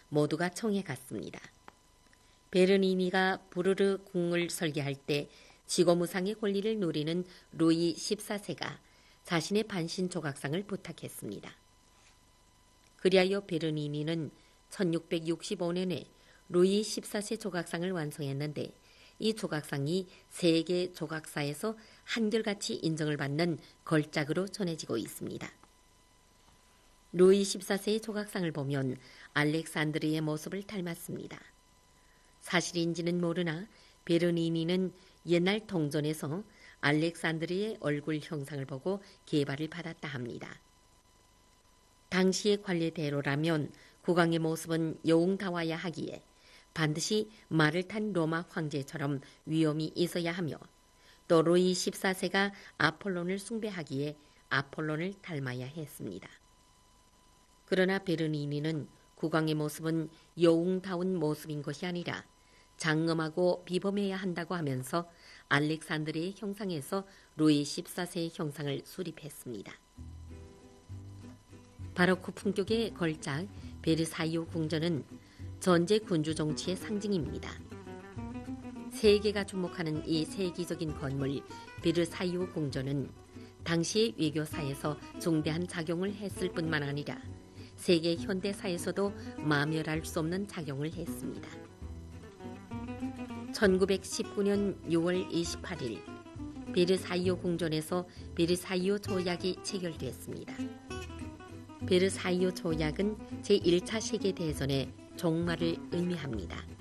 모두가 청해 갔습니다. 베르니니가 부르르 궁을 설계할 때 지고무상의 권리를 노리는 루이 14세가 자신의 반신 조각상을 부탁했습니다. 그리하여 베르니니는 1665년에 루이 14세 조각상을 완성했는데 이 조각상이 세계 조각사에서 한결같이 인정을 받는 걸작으로 전해지고 있습니다. 루이 14세의 조각상을 보면 알렉산드르의 모습을 닮았습니다. 사실인지는 모르나 베르니니는 옛날 동전에서 알렉산드르의 얼굴 형상을 보고 개발을 받았다 합니다. 당시의 관례대로라면 국왕의 모습은 영웅다워야 하기에 반드시 말을 탄 로마 황제처럼 위엄이 있어야 하며 또 루이 14세가 아폴론을 숭배하기에 아폴론을 닮아야 했습니다. 그러나 베르니니는 국왕의 모습은 영웅다운 모습인 것이 아니라 장엄하고 비범해야 한다고 하면서 알렉산드르의 형상에서 루이 14세의 형상을 수립했습니다. 바로크 품격의 걸작 베르사유 궁전은 전제 군주 정치의 상징입니다. 세계가 주목하는 이 세계적인 건물 베르사유 궁전은 당시의 외교사에서 중대한 작용을 했을 뿐만 아니라 세계 현대사에서도 마멸할 수 없는 작용을 했습니다. 1919년 6월 28일 베르사유 궁전에서 베르사유 조약이 체결됐습니다. 베르사유 조약은 제1차 세계대전의 종말을 의미합니다.